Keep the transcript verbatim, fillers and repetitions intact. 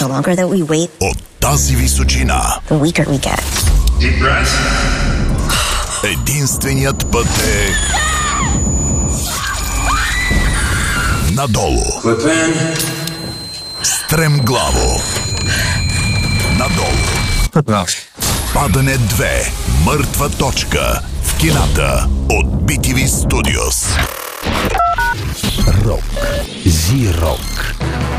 The longer that we wait, от тази височина, the weaker we get. Deep breath. единственият път е надолу. Clip in. Стремглаво. Надолу. Падане две. Мъртва точка. В кината от би ти ви Studios. Рок. Зи-рок.